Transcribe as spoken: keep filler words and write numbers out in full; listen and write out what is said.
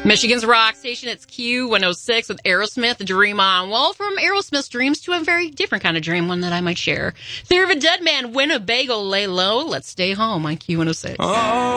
Michigan's rock station, it's Q one oh six with Aerosmith, Dream On. Well, from Aerosmith's dreams to a very different kind of dream, one that I might share. Theory of a Dead Man, Winnebago, Lay Low, Let's Stay Home on Q one oh six. Oh.